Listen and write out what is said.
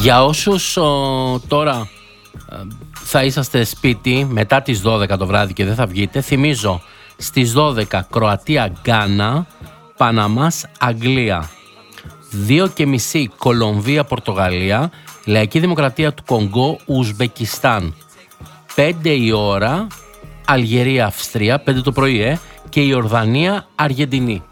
Για όσους τώρα θα είσαστε σπίτι μετά τις 12 το βράδυ και δεν θα βγείτε, θυμίζω στις 12 Κροατία-Γκάνα, Παναμάς-Αγγλία, 2:30 Κολομβία-Πορτογαλία, Λαϊκή Δημοκρατία του Κονγκό-Ουσμπεκιστάν, 5 η ώρα Αλγερία-Αυστρία, 5 το πρωί και η Ιορδανία-Αργεντινή.